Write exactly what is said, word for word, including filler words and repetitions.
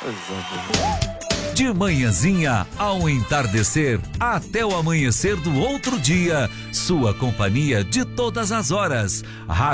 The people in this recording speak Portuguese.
De manhãzinha ao entardecer, até o amanhecer do outro dia, sua companhia de todas as horas.